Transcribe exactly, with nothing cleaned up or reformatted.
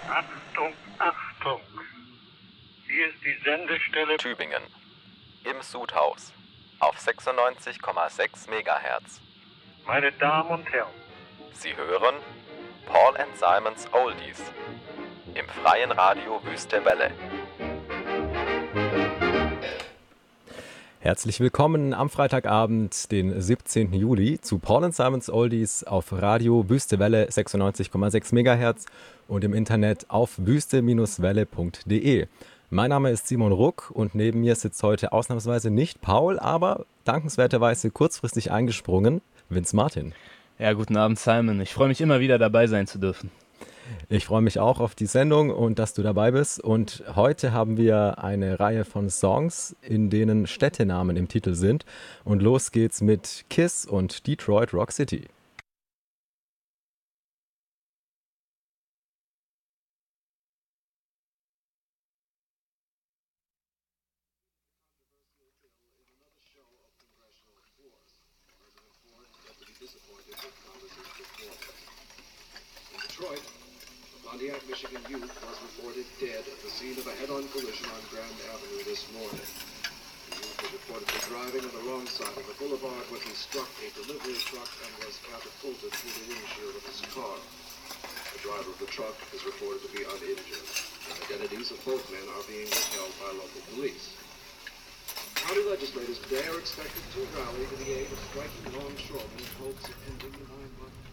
Achtung, Achtung. Hier ist die Sendestelle Tübingen. Im Sudhaus. Auf sechsundneunzig Komma sechs Megahertz. Meine Damen und Herren. Sie hören Paul and Simons Oldies. Im freien Radio Wüste Welle. Herzlich willkommen am Freitagabend, den siebzehnten Juli, zu Paul and Simons Oldies auf Radio Wüste Welle sechsundneunzig Komma sechs Megahertz und im Internet auf wüste Welle punkt de. Mein Name ist Simon Ruck und neben mir sitzt heute ausnahmsweise nicht Paul, aber dankenswerterweise kurzfristig eingesprungen, Vince Martin. Ja, guten Abend, Simon. Ich freue mich immer wieder dabei sein zu dürfen. Ich freue mich auch auf die Sendung und dass du dabei bist. Und heute haben wir eine Reihe von Songs, in denen Städtenamen im Titel sind. Und los geht's mit Kiss und Detroit Rock City. Detroit, a Pontiac, Michigan youth was reported dead at the scene of a head-on collision on Grand Avenue this morning. The youth was reportedly driving on the wrong side of the boulevard when he struck a delivery truck and was catapulted through the windshield of his car. The driver of the truck is reported to be uninjured. The identities of both men are being withheld by local police. County legislators today are expected to rally to the aid of striking longshoremen in hopes of ending the nine-month